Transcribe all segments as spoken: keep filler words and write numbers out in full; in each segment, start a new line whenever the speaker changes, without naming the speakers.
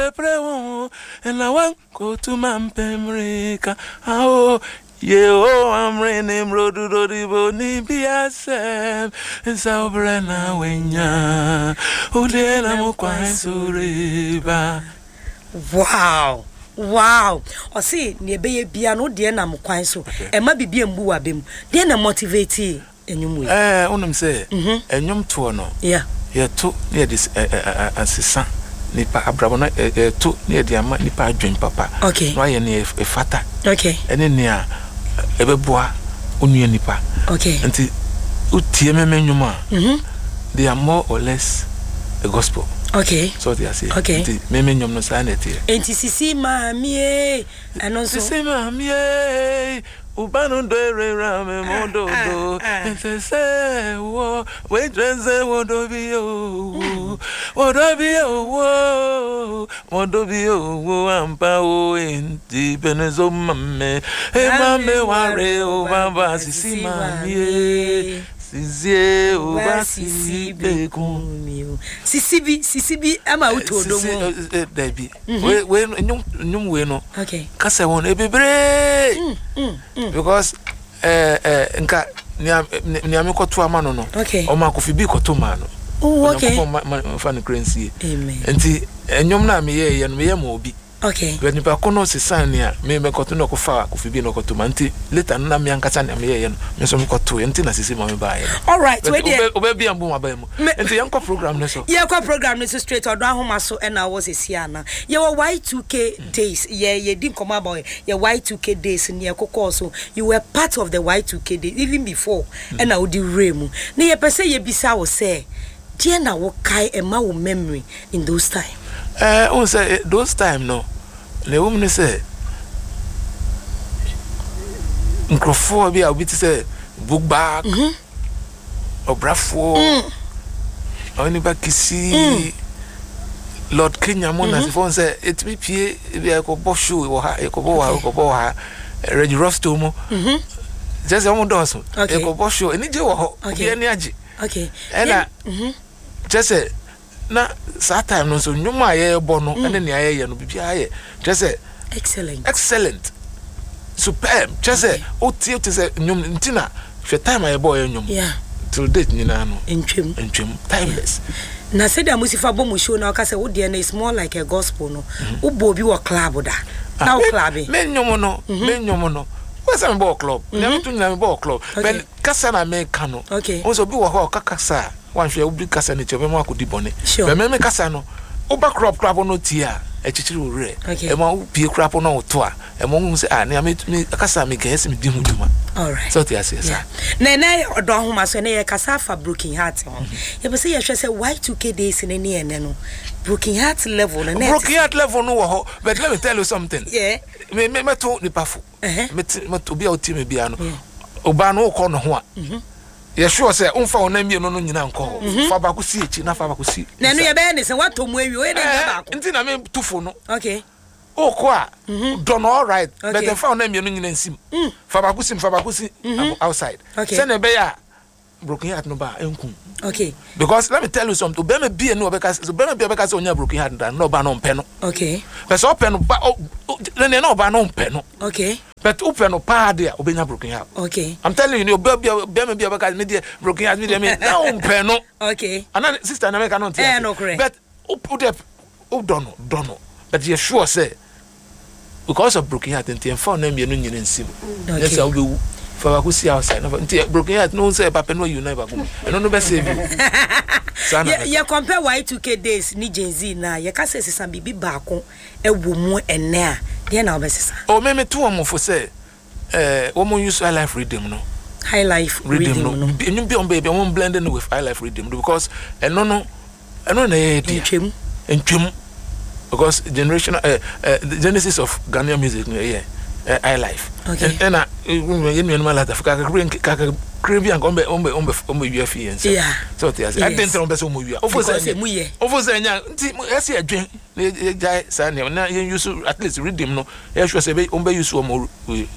me prewo and I want go to Mampemrika. Oh, yo, I'm raining rodu rodi boni biasem. It's our brena wenya. Udela mo kwansuriba.
Wow. Wow. O see, ne be bia no de na mo kwan so. E ma bibia mbu wa bem. De na motivate enyum we.
Eh, onum say, enyum to no.
Yeah.
Yeah, to near this assistant. Nipa abrabona eh to near the ama nipa adwen papa.
Okay.
No aye ne e fata.
Okay.
Ene nia ebeboa onua nipa.
Okay.
Nti utie memenwum a.
Mhm.
They are more or less a gospel.
Okay.
So they are saying.
Okay.
Nti memenwum no sa na tie.
Enti sisi maami e eno so.
Sisi maami e ubanu do rera me modo do. Nti se wo we drenze wodo bi o. Wodo bi o. Wodo bi o ampa o enti benezo mame. E mame ware o baba sisi maami e. Sizie oba sisi bekum
sisibi sisibi ama utodo mo
Debi we we nyum nyum we no
okay
kasa won ebebre because eh eh nka ni amekoto ama no no o ma kofi bi koto ma no
oh okay
fa no currency
amen
enti enyum na me ye ye no me ye ma obi
okay
when you kono se sania me me koto no kofa kofi bi no koto ma enti later na me ankasa na me ye ye no me so me koto enti na sisi ma me ba ye
all right we dey
obe bi ambu ma ba mu enti yanko program ne so
ye ko program ne so straight odo ahoma so e na wo sesi ana ye wo Y two K days ye ye din come about ye Y two K days ne kokko so you were part of the Y two K days even before e na wo di remu ne ye pese ye bisa wo say die na wo kai e ma wo memory in those time.
Eh, on say those time no. Le woman say Nkrofo bi a obi ti say book back. Mhm. Obrafo. Mm. Oni ba kisi Lord Kenya mo na se fon say it be pie bi e ko bo show wo ha e ko bo wa ko bo ha Reggie Rosto mo. Mhm. Just am do so. E ko bo show eni je wo ho. Obi eni age.
Okay.
Ena mhm. Just na that time no so nyuma ye bo no ene ne aye no bibia aye just
excellent
excellent superb just say o tie te say nyum ntina hwe time aye bo ye nyum
yeah
till date nyina no
entwem
entwem timeless
na said da musifa bo mu show na ka say wo de na is more like a gospel no wo bo bi wo club da na wo club
me nyum no me nyum no what's am bo club na me tu na me bo club ben kasa na me ka no
okay
o so bi wo ho kakasa one hwe obi kasa ne chebe mo akodi bone
be
me me kasa no oba crop crop no tia echichiri ore e ma pie crop no to a e mo hu se ah na me kasa me kan ese me di hu duma
all right
so tia se sa
na na odo ahoma so na ye kasa fa Broken Heart ho ye be se ye hwe se Y two K days ne ne ene no Broken Heart level na
Broken Heart level no ho but let me tell you something
yeah
me me me to ni pafo me me to bia o ti me bia no oba no ko no ho a ye sure say unfa ona mie no no nyina nko fa ba ko si echi na fa ba ko si
na no ye be ne se wato mu awi we dey ba ko
nti na me tufo no
okay
o ko a don all right but the fa ona mie no nyina nsim fa ba ko sim fa ba ko si outside say na be ya Broken Heart no ba enkum
okay
because let me tell you something be me bia no be ka so be me bia be ka so onya Broken Heart no ba no mpe no
okay
but so pe no ba na no ba no mpe no
okay
but open no pa there obenya Broken Heart
okay
I'm telling you be be me bia be ka me there Broken Heart me there me na mpe no
okay
and sister na me ka no
eh no correct
but o de o don't know don't know but you sure say because of Broken Heart and for na me no nyina nsim yes I will for I see outside. Broken Heart no say papa no you never go. I don't know be save you.
Yeah, you compare Y two K days ni Gen Z na you can say sesa bibi baako e wo mu ene a dey na obesesa.
Oh me me to am for say eh wo mo use High Life Rhythm no.
High Life Rhythm no.
You be on baby one blending with High Life Rhythm because eno no eno na e dey.
Entwem.
Entwem because generation uh, uh, the genesis of Ghanaian music yeah. Uh, I life.
Okay.
And I you know my life kaka kaka Caribbean ombe ombe ombe ombe U F E.
Yeah.
So I didn't ombe so mu U. Ofo say
mu ye.
Ofo say nya nti ese adwen na jai sa na na use at least rhythm no. E sure say ombe use o mo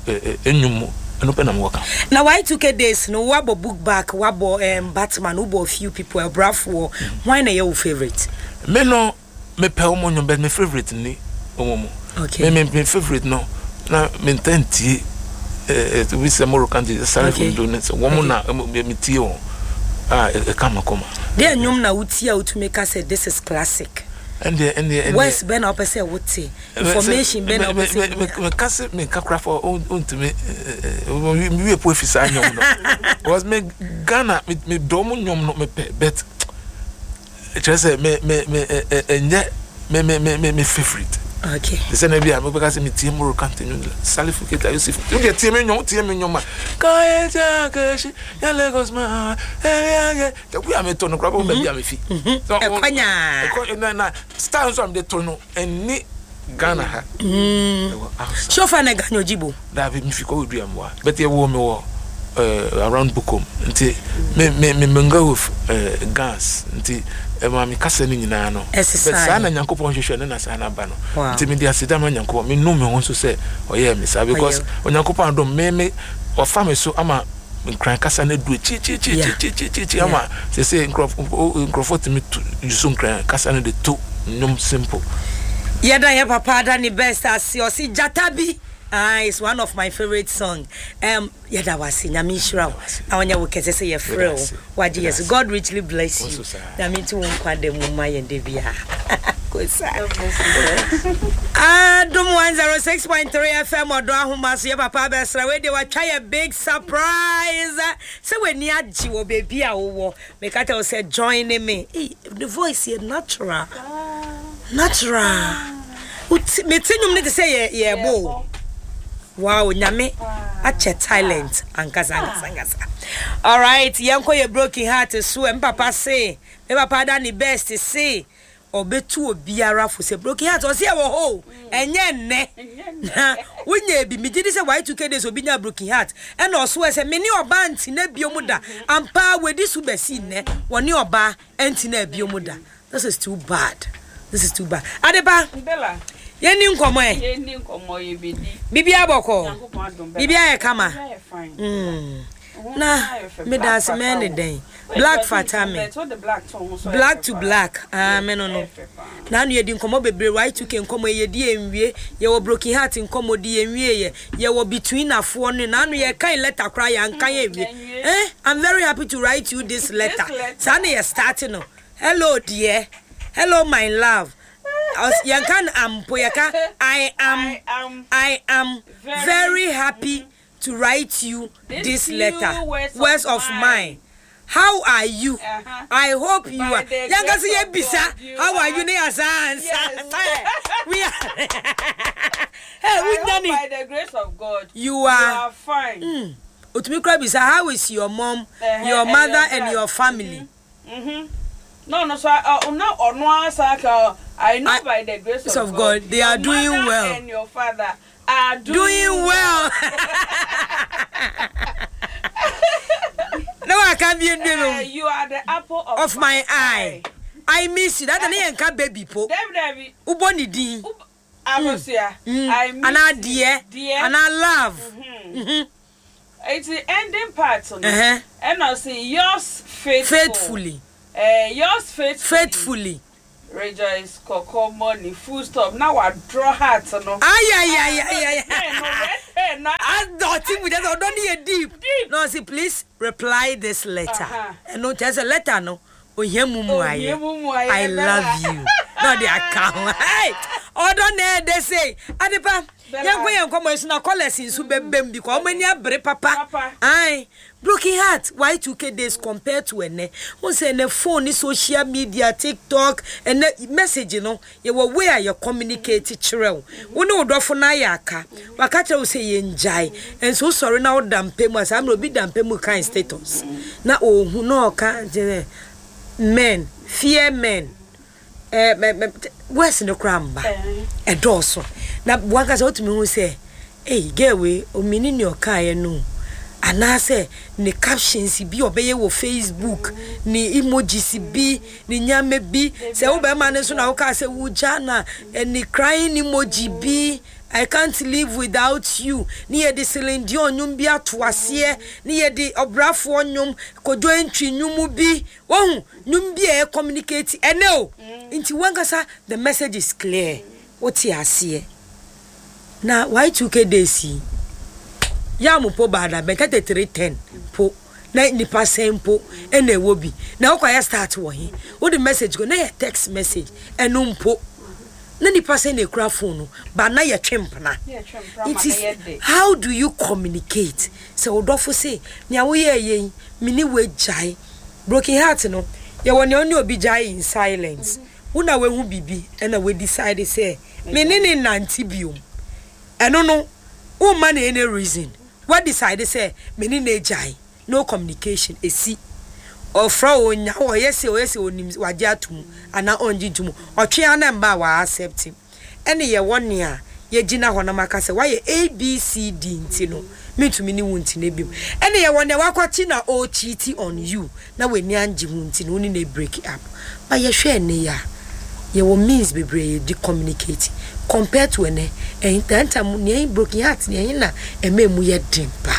enwum no pe na mo waka.
Na Y two K days no wabo book back wabo um Batman wabo few people a bravo. Why na your favorite?
Me no me pe omo nyom be me favorite ni omo
okay
me me favorite no na me ntantie eh we say Moroccan is salif do net so woman na me tie o ah e kama koma
there nyom na utia utumeka say this is classic
and the and the
West Ben up say what information Ben up say
me me kase me kakra for ontime me we po fisa nyom no was me Ghana me dom nyom no me bet just me me me enye me me me me favorite
okay
the same be am because me tie Moroccan continue Salifuketa Yusuf you get tie me nyom tie me nyom ka e ja keshi ya Lagos ma eh ya we am to no crabo be am fi
so ekwanya
na na stars am de to no eni Ghana ha
shofa na Ghana ojibo
da be mi fi ko odu am wa but ye wo me wo around Bukom nti me me me menga with gas nti e ma mi kasa ni nyina no but sa na Nyankopon hwehwe na sa na ba no nti me dia sida ma Nyankopon me no me ho so say oye me sa because Nyankopon adom me me o fa me so ama nkran kasa na du chi chi chi chi chi chi ama say say Nkrofo to me use nkran kasa na de to nyom simple
yeda ya papa da ni best as you see Jatabi. Ah, it's one of my favorite songs. Um, yada wasi nyami shira. Awanya wo kese se ye frel. Waji yes. God richly bless you. Na me tu won de muma yende bia. Kosa. Ah, dum one oh six point three F M odo ahoma so ye papa besra we dey wa try a big surprise. Say we ni agi wo baby a wo. Make I tell say join me. Hey, the voice here natural. Natural. Me tinyum need to say ye ye bo. Wow, nyame ache talent ankasa ankasa ankasa. All right, yanko ye broken heart so em papa say, me papa da ni best say obetu obiara fo say broken heart o say wo ho enye nne. Na wonye bi me gidi say why two K days obinya broken heart. E na so say me ni oba nti na biom da ampa wedi su besi nne woni oba enti na biom da. This is too bad. This is too bad. Adeba Bella Yeni nkomo e.
Yeni nkomo ye bidi.
Bibi aboko. Bibi aye kama. Mm. Na me das men den. Black fatame. Black to black. Ah me no no. Na no ye di nkomo bebre right to ke nkomo ye di enwie, ye wo broken heart nkomo di enwie ye. Ye wo between afo no na no ye kan letter cry an kan ye. Eh, I'm very happy to write you this letter. Sa na ye start no. Hello dear. Hello my love. Yankan ampoyaka I am I am very happy to write you this letter. Words of mine. How are you? I hope you are. Yangasi yebisa. How are you? We are. Hey, we done it.
By the grace of God.
You are.
You are fine.
Utumikra bisa. How is your mom, your mother, and your family?
Mhm. No, no, so uh, no, or no, I know I, by the grace of,
of God,
God
they are doing well.
And your father are doing,
doing well. No, I can't be in the room.
You are the apple of,
of my, my eye. eye. I miss you. That's an enka baby po.
David,
Uboni di.
Amosia. I miss
and I dear,
dear,
and I love.
Mm-hmm. Mm-hmm. It's the ending part. Uh-huh. And I say yours faithful.
faithfully.
Uh, yours faithfully.
Faithfully.
Rejoice, Coco, money, full stop. Now I draw hearts. No.
Ay, ay, ay, ay, ay. I don't think we just don't need a deep. deep. No, see, please reply this letter. Uh-huh. And no, there's a letter, no. Oh, yeah, mumu, I love you. No, they are calm. Hey, oh, don't they say, Adepa, young way and come as now call us in Subem because when you bre papa. Aye. Broken heart, why two K days compared to a one say the phone is social media, TikTok, and the message, you know, you were where you communicate children. We know Dofona Yaka, Wakata will say enjoy, and so sorry now, damn payments. I'm no be damn payment kind status. Now, oh, who know, can't men, fear men. Eh, where's in the cramba? A dorsal. Now, one has out to me who say, hey, get away, or meaning your car, no. And I say, the captions be obey wo Facebook, ni emojis be, ni nyame be, say, oh, by man, so now, say, Wujana, and the crying emoji be, I can't live without you. Near the Celindio nyum bia twasie, near the obrafo nyum kojo entry nyum bi. Wo nyum bia communicate eno. Inti wankasa the message is clear. What you see? Na Y two K days ya mo po bada be thirty-three ten po na nipa sempo ena ewo bi na okwa ya start wo he wo the message go na ya text message eno mpo na nipa say na kura phone ba na ya twempna it is how do you communicate so odofo say nia wo ye yen mini we jai broken heart no ya woni oni obi jai in silence una we hu bibi ena we decide say me ni ni nanti biom eno no wo man any reason what decide say me ni na jai no communication esi ofra onya o yesi o yesi onim waje atum ana onji tumu otwe ana mba wa accept ene ye woni a ye gina ho na maka se wa ye A B C D ntino metumi ni wunti na bim ene ye woni wakwati na o cheat on you na we ni anje wunti no ni na break up ba ye hwe ene ya ye wo means bebre di communicate compared to ene entantam ni broken heart ni na ememu ye dimpa.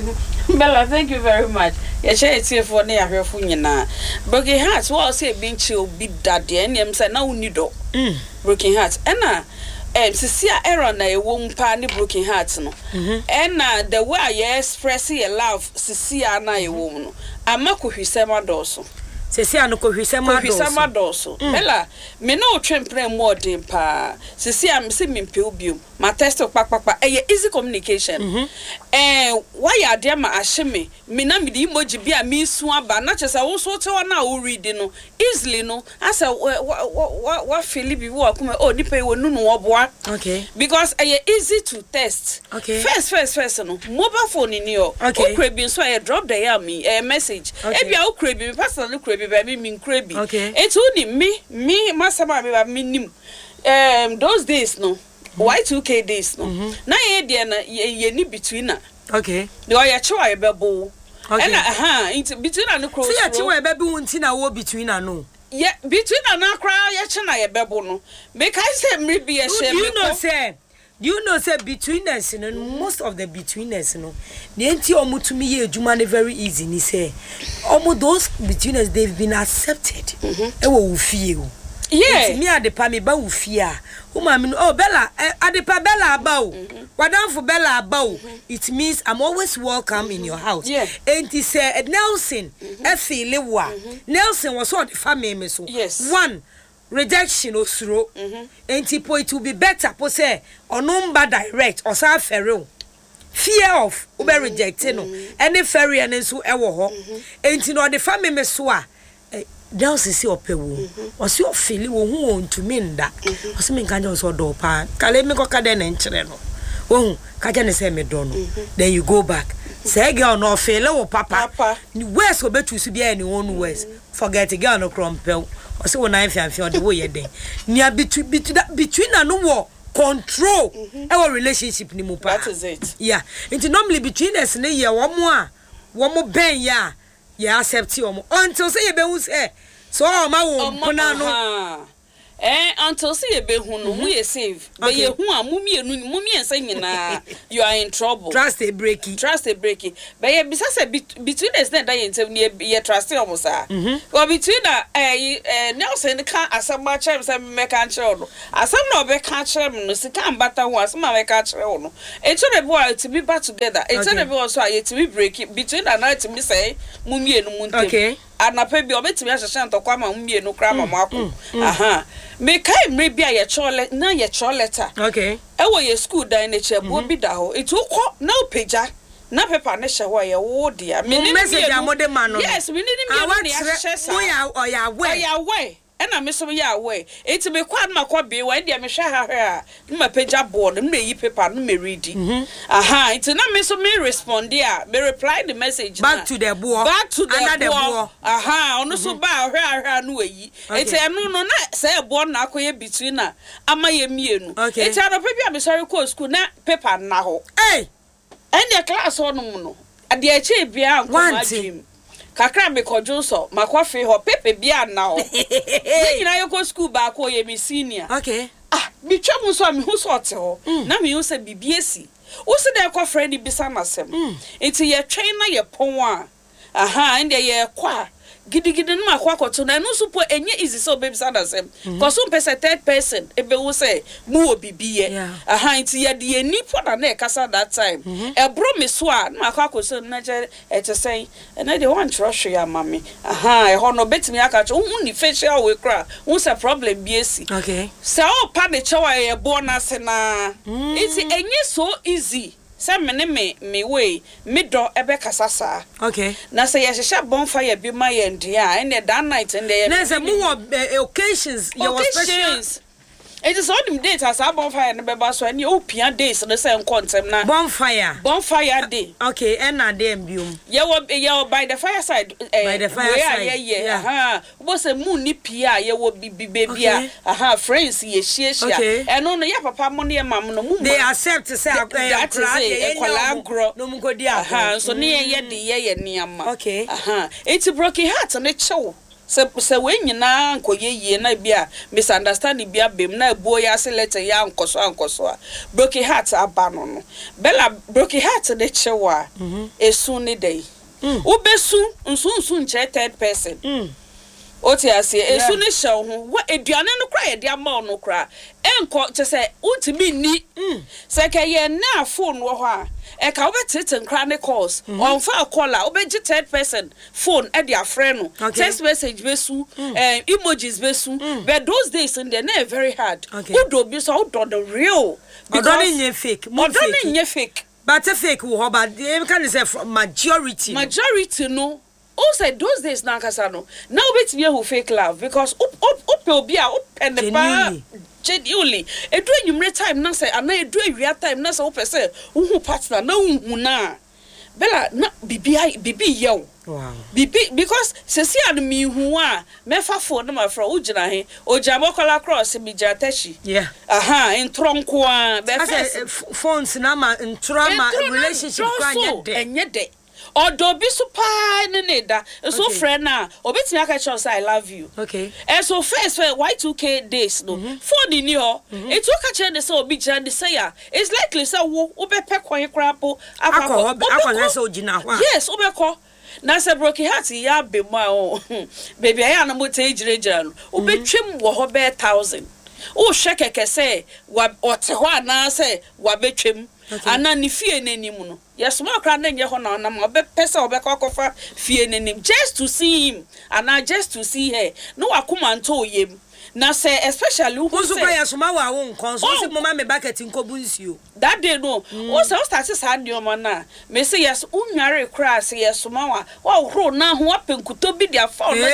Bella, thank you very much. Yeah, share it here for near her funyana. Broken hearts, what say being chill be daddy, and yam say now nido. Broken hearts, and na um, Cecilia Aaron, I won't pan broken hearts no. And na the way I express your love, Cecilia na a woman. I'm not who sema doso.
Cecilia no kohwisema doso.
Kohwisema doso. Bella, me no tremple more dim pa. Cecilia, me see me pilbium. My test of pak pak pak. Eh, easy communication. Eh, why are there ma asheme? Me na me di emoji bi a me suwa ba na chesa wo so te na wo read no easily no. Asa what what what feel bi wo akuma oh nipa wo nu no oboa.
Okay.
Because eh easy to test.
Okay.
First first first no. Mobile phone ni yo.
Okay.
Ukre bi so eh drop the ya me eh message.
Okay.
E bia ukre bi personally ukre bi ba me me nkre bi.
Okay.
Etu ni me me masama me ba me nim. Um those days no. Y two K days no. Na ye de na ye ni between na.
Okay.
The way you try a bebo.
Okay.
And aha, into between and cross.
See ya chiwe baby wunti na wo between na no.
Yeah, between and na cry ya china ye bebo no. Make I say me be a shame.
Do you know say? Do you know say between us you know most of the between us you know. The enti omo to me ye adwuma ne very easy ni say. Omo those between us they've been accepted. E wo ufie o.
Yeah.
Me adepa me ba ufia. Uma me oh Bella adepa Bella about. Wadam for Bella about. It means I'm always welcome in your house.
Yeah.
And he said Nelson e feel wa. Nelson was what the family me so.
Yes.
One rejection osuro. And he po it will be better po say onomba direct or sa ferro. Fear of ube rejecting no. Any ferry and so e wo ho. And no the family me so a Down see opewu was your feeling wo hu to minda was me kan just do pa kale me ko ka den nchire no wo ka je ne say me do no then you go back say girl no feel wo papa ni west obetu su bia ni won west forget girl no krompel o say wo na fian fian de wo ye den ni between between na no wo control our relationship ni mu pa
that is it
yeah it normally between us ne ye wo mo a wo mo ben ya yeah, accept you until say you be who say so ma wo mpona no
eh until say you be hu no mu ye save be ye hu a mu mienu mu miensa nyina you are in trouble
trust a breaky
trust a breaky be ye bisa say between us that ye ntem ye trust you mo sa go between that eh Nelson kan asamba chem say me kan chere no asam na obe kan chere no sika ambata ho asama me kan chere no e to the boy to be back together e to the boy so ye to be breaky between that night me say mu mienu mu ntem
okay
anape bi obetimi ahyehyɛ ntɔkwa ma mmienu kra ma mako aha me kai mre bi a ye chole na ye choleta
okay
e wo ye school dan na che bo bi da ho etu kɔ na opeja na paper ne hye ho ye wo dia me ni
message amode ma no
yes me ni ni me no ahyehyɛ sa
wo ya oya we
oya we ena me so ya we eti me kwa na kwa bi we dia me hwe ha hwe a ma pagya board no me yi paper no me ready aha eti na me so me respond dia me reply the message
back to the board
back to the
board
aha ono so ba hwe hwe no ayi eti eno no na say board na akoye between na ama ye mienu eti ano pa bi a me sorry call school na paper na ho
eh
ende class ho no mu no ade a che bia anko dream kakra me kojo so makwafe ho pepe bia na ho we nyina yeko school ba ko ye me senior
okay
ah bitwa mu so a me hu so ote ho na me hu se bibiesi wo se dey kwa friend bisa nasem enti ye twen na ye pon a aha ende ye kwa gidigidi no makwa koto na no supo enye easy so baby sada sem cause un person third person e be wo say mu obibiye aha nti ye de ni po na na kasa that time e bro me so a no makwa koso na je e te say na de wan trust ya mami aha e ho no betimi aka cho un ni facial we kra un se problem bi esi
okay
so o pa de chewa ye bonus na nti enye so easy say me me me way me do ebe kasasa
okay
na say yehhehya bonfire bi ma ye ndia and that night and there
na say mo occasions your
occasions it is on them dates as a bonfire na beba so any opia days na say nkontem na
bonfire
bonfire day
okay and na dem biom
ye wo ye wo by the fireside eh
by the fireside
yeah yeah aha wo say mu ni pia ye wo bibi baby aha friends ye shia shia eno no ya papa mo ne mam no mu
they accept say
akra ye kwala agro
no mu godi
aha so ne ye de ye ye niam
okay
aha it's broken heart na chew se se we nyina ankoye yie na bia misunderstand bia bem na ebuo ya se letter ya ankoso ankoso a broken heart aba no no bella broken heart de chewa esu ni dey ubesu nsu nsu nche third person oti ase esu ni hye ho wa eduane no kra ye de ama no kra enko che se untimi ni se ke ye na phone wo ho a e ka obetete nkra ne calls on fa caller obeji third person phone e dia friend no text message besu eh emojis besu but those days in there na very hard udo bi so udo the real
because odo fake mo
fake odo ni fake
but a fake wo ba e can say majority
majority no also those days na kasa no now obetimi who fake love because up up up obi a up and the ba genuinely edu enyumre time na say ana edu awia time na say wo pese wo partner na wo na bella na bibi bibi yo wow bibi because se si an mi hu a me fa fo na ma fra wo gina he o jabo kola cross mi ja tashi
yeah
aha entronko a be
phones na ma ntrama relationship kwa
enye de odo bi so pa ne ne da so friend na obetimi aka cho say I love you
okay
and so first for Y two K days no phone ni ho it took a change say obi jan de say ya it's likely say wo obepe kwan krapo
akọ akọ say ogina ho
yes obeko na say broken heart ya be ma o baby aya na mo te jire jira no obetwem wo ho be one thousand o hwekeke say wa ote ho ana say wa betwem ana ni fie nenim no yes mo kra na nye ho na na mo be pesa obeka kofa fie nenim just to see him ana just to see her no akoma nto oyem na say especially who
say so yes ma wa won kon so si mo ma me bucket nkobu nsuo
that day no o say o start say ade o na me say yes unware kra say yes ma wa wa hro na ho apenkuto bi dia fa no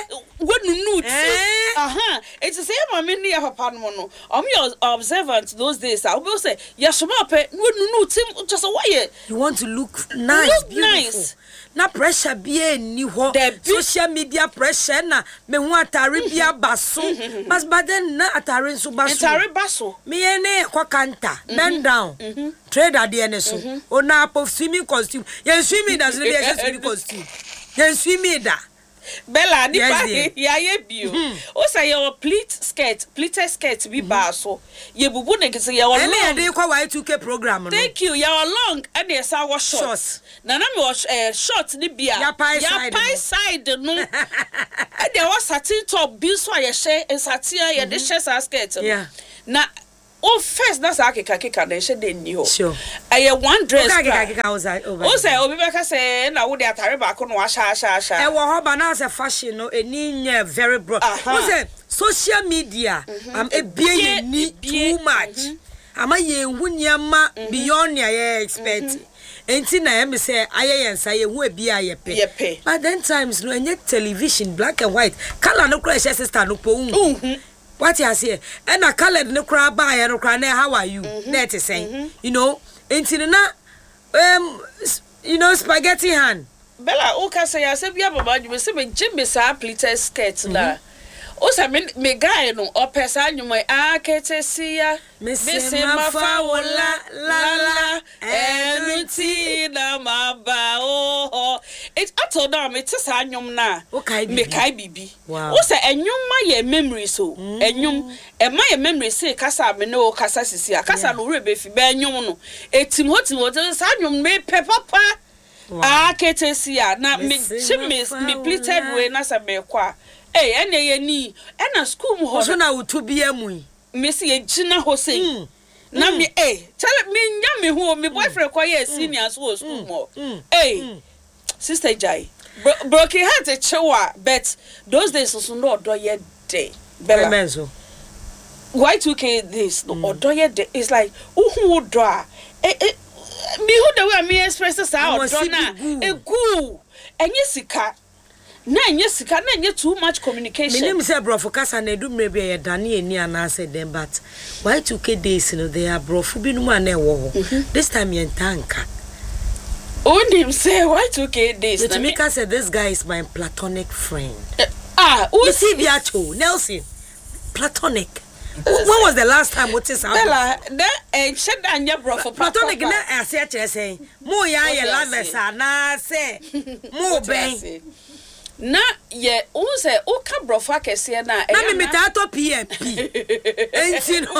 wonu ti aha it is say ma me ne ya papa no no o me observant those days I will say yes ma pe wonu ti just why
you want to look nice
look
beautiful
nice.
Na pressure bi ni ho social media pressure na me hu atare bia baso but but then na atare nso baso
atare baso
me ene kwa kanta bend down trader de ne so ona apop swimming costume yen swimming does be a swimming costume yen swimming da
Bella ni pa ya ye bio o say your pleat skirt pleated skirt bi ba so ye bubu ne kise ya long
e dey kwa Y two K program no
thank you ya long and yes I was short na na me was short ni bia
ya pie
side no e dey was satin top bi so ya she satin ya dey she skirt na o first that's akeka keka na she dey ni ho
sure
eh one dress
akeka keka was over
o say obi be ka say na wo dey atare ba ko no wa sha sha sha
e wo ho ba na say fashion no eni nye very broad o say social media am e bie ni too much ama ye hu nyama beyond ya expect enti na em say ayeyensa ye hu ebi ayepe but then times no enye television black and white color no crash sister no po hu what you say and a colored no cry by no cry how are you net is saying you know enti na um you know spaghetti hand
Bella o ka say ya say bia baba you say me jimbe sa pleated skirt la O say me me guy no opesa nyuma aketesia
Missy Mafawola la la
enuti na maba oh it ato down me tisa anyum na me kai bibi o say enyum ma ye memory so enyum e ma ye memory say kasa me no kasa sisi a kasa no rebe fi be enyum no etim hotim hotim sa anyum me pepapa aketesia na me chimis me pleated way na sa me kwa eh ene ye ni ena school mu ho
so na utubi amu
me see ye gina ho say na me eh tell me nya me ho me boyfriend kwa ye senior so school mo eh sister Jai broken heart e chewa but those days so no odo ye day bella
menzo
Y two K this no odo ye day it's like uhu odo a eh me who the way me express sa odo na e gu enye sika na enye sika na enye too much communication
me nim say brofo kasa na edu mre bia ye dane eni ana say them but Y two K days no they are brofo bi no ma na e wo this time ye tanka
only him say Y two K days
to make us say this guy is my platonic friend
uh, ah
who see biacho Nelson platonic when was the last time what is happening
Bella that and shed anya brofo
platonic na ase akere say mo ya ye lovers na say mo ben
na ye o say o ka brofo akese na
na me metato P M P enti no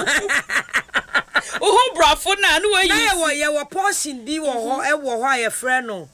o ho brofo na no
yi na ye wo ye wo portion bi wo ho e wo ho aye frɛ no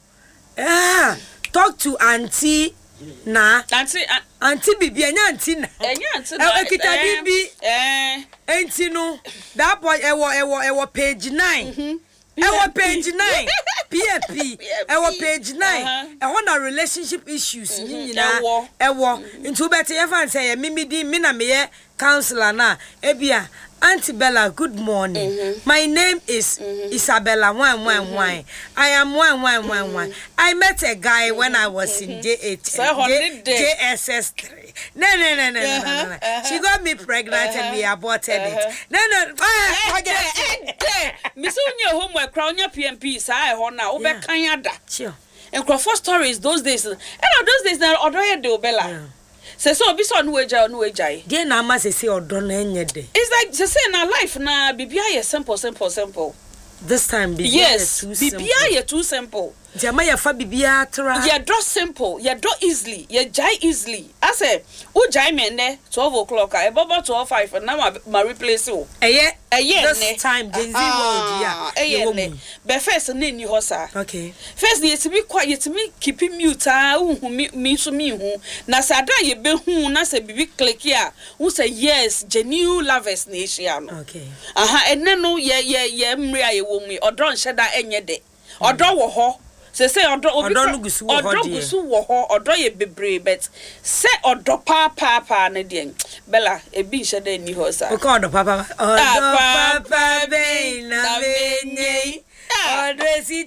ah talk to auntie na
auntie
auntie bibi enya auntie na
enya auntie na
e kita bibi
eh
enti no that boy e wo e wo e wo page nine e wo page nine P M P e wo page nine e ho na relationship issues nyina e wo nti ubeti ye fan say me me di me na me ye counselor na e bia Auntie Bella, good morning. Mm-hmm. My name is mm-hmm. Isabella. One, one, mm-hmm. one. I am one, one, one, one. I met a guy mm-hmm. when I was mm-hmm. in J eight, so J- J S S three. No, no, no, no, uh-huh. no, no, no. Uh-huh. She got me pregnant uh-huh. and we aborted uh-huh. it. No, no. Ah,
forget. Miss Unya homework, crown your P M P. Say, I honor over Canada.
Sure.
And Crawford stories those days. And those days now, order do Bella. Yeah. Se so obi so no weja no weja
dey na ma se se odo na enye dey
it's like se say na life na bibia ye simple simple simple
this time bibia
yes,
too simple
bibia ye too simple
jama ya fa bibia tra
ye do simple ye do easily ye jai easily I say u jai me ne twelve o'clock e bobo twelve five na ma, ma replace o
eye
eye
this
ne
time Gen Z world ya
eye ne be first na ni ho sa
okay
first ye to be quiet ye to me keep mute ah hu me me so me hu na sada ye be hu na say bibi click here who say yes genuine lovers na ehia no
okay
aha enne no ye ye ye mre aye wo mu odo nheda enye de odo wo ho se say odo obi odo gusu wo ho odo ye bebre but se odo pa pa pa na de Bella e bi nheda ni ho sa
o ka odo pa pa odo pa pa be na me Odresi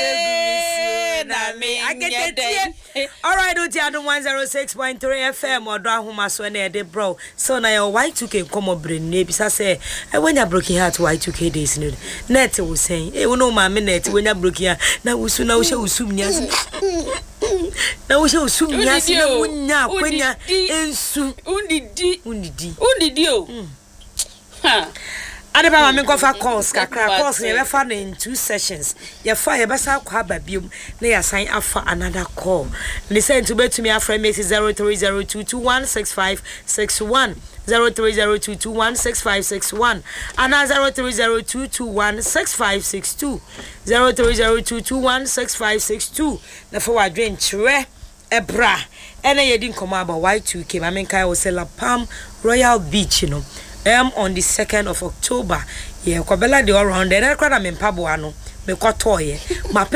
trate na me agete. All right, do tiado one oh six point three F M odo ahoma so na e de bro. So na your Y two K come brain na bisa say e when you broken heart Y two K days no. Net wo say e wo no ma me net when you broken heart na wusu na wo she usum nya. Na wo she usum nya se na wunya akwanya ensu.
Undidi.
Undidi.
Undidi o. Ha.
Adeba me go for calls kakra calls we be fa in two sessions ye fa ye be sa kwa ba biom na ya sign afa another call me say to betumi afra me zero three zero two two one six five six one zero three zero two two one six five six one and zero three zero two two one six five six two zero three zero two two one six five six two na for wa dwen chre ebra ene ye din koma about Y two K ma men kai wo say La Palm Royal Beach you know um on the second of October yeah kwabela the all round and I crowd am in Paboano me kwatoye